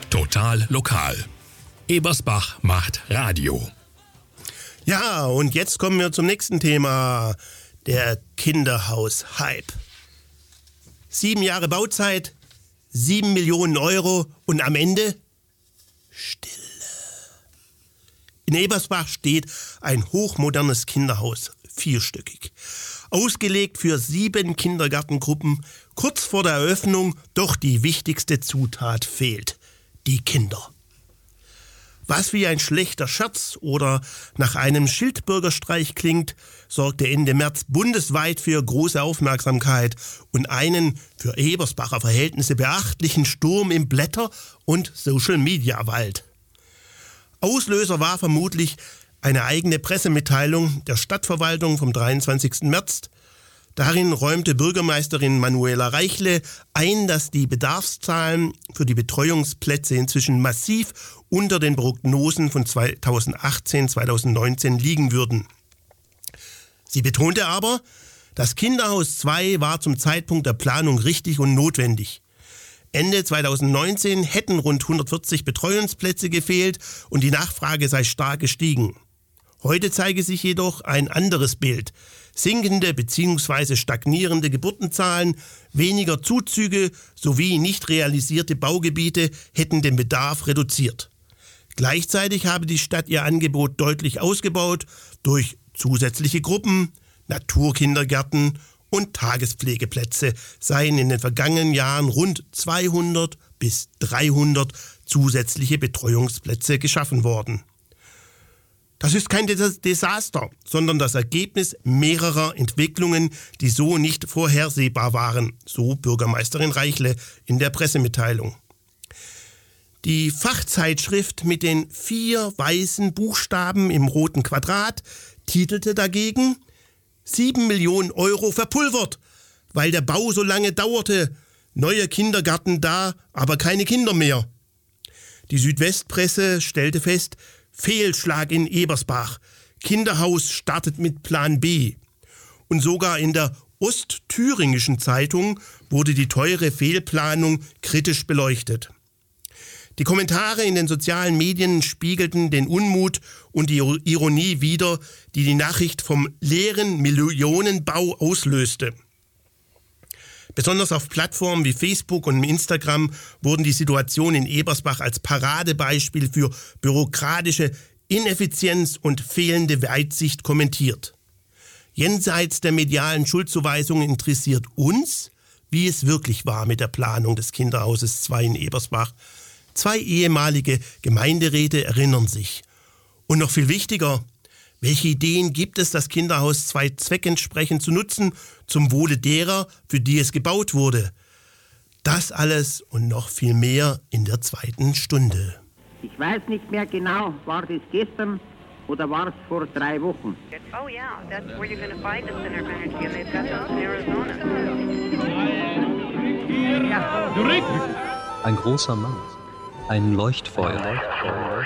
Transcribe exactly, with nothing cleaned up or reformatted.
Total lokal. Ebersbach macht Radio. Ja, und jetzt kommen wir zum nächsten Thema. Der Kinderhaus-Hype. Sieben Jahre Bauzeit, sieben Millionen Euro und am Ende Stille. In Ebersbach steht ein hochmodernes Kinderhaus, vierstöckig. Ausgelegt für sieben Kindergartengruppen, kurz vor der Eröffnung, doch die wichtigste Zutat fehlt: die Kinder. Was wie ein schlechter Scherz oder nach einem Schildbürgerstreich klingt, sorgte Ende März bundesweit für große Aufmerksamkeit und einen für Ebersbacher Verhältnisse beachtlichen Sturm im Blätter- und Social-Media-Wald. Auslöser war vermutlich eine eigene Pressemitteilung der Stadtverwaltung vom dreiundzwanzigsten März. Darin räumte Bürgermeisterin Manuela Reichle ein, dass die Bedarfszahlen für die Betreuungsplätze inzwischen massiv unter den Prognosen von zweitausendachtzehn zweitausendneunzehn liegen würden. Sie betonte aber, das Kinderhaus zwei war zum Zeitpunkt der Planung richtig und notwendig. Ende zweitausendneunzehn hätten rund hundertvierzig Betreuungsplätze gefehlt und die Nachfrage sei stark gestiegen. Heute zeige sich jedoch ein anderes Bild. Sinkende bzw. stagnierende Geburtenzahlen, weniger Zuzüge sowie nicht realisierte Baugebiete hätten den Bedarf reduziert. Gleichzeitig habe die Stadt ihr Angebot deutlich ausgebaut durch zusätzliche Gruppen, Naturkindergärten und Tagespflegeplätze seien in den vergangenen Jahren rund zweihundert bis dreihundert zusätzliche Betreuungsplätze geschaffen worden. Das ist kein Desaster, sondern das Ergebnis mehrerer Entwicklungen, die so nicht vorhersehbar waren, so Bürgermeisterin Reichle in der Pressemitteilung. Die Fachzeitschrift mit den vier weißen Buchstaben im roten Quadrat titelte dagegen: sieben Millionen Euro verpulvert, weil der Bau so lange dauerte. Neuer Kindergarten da, aber keine Kinder mehr. Die Südwestpresse stellte fest: Fehlschlag in Ebersbach. Kinderhaus startet mit Plan B. Und sogar in der Ostthüringischen Zeitung wurde die teure Fehlplanung kritisch beleuchtet. Die Kommentare in den sozialen Medien spiegelten den Unmut und die Ironie wider, die die Nachricht vom leeren Millionenbau auslöste. Besonders auf Plattformen wie Facebook und Instagram wurden die Situationen in Ebersbach als Paradebeispiel für bürokratische Ineffizienz und fehlende Weitsicht kommentiert. Jenseits der medialen Schuldzuweisungen interessiert uns, wie es wirklich war mit der Planung des Kinderhauses zwei in Ebersbach. Zwei ehemalige Gemeinderäte erinnern sich. Und noch viel wichtiger: Welche Ideen gibt es, das Kinderhaus zwei zweckentsprechend zu nutzen, zum Wohle derer, für die es gebaut wurde? Das alles und noch viel mehr in der zweiten Stunde. Ich weiß nicht mehr genau, war das gestern oder war es vor drei Wochen? Oh yeah, that's where you're going to find the center of energy, and they've got those in Arizona. Ein großer Mann, ein Leuchtfeuer.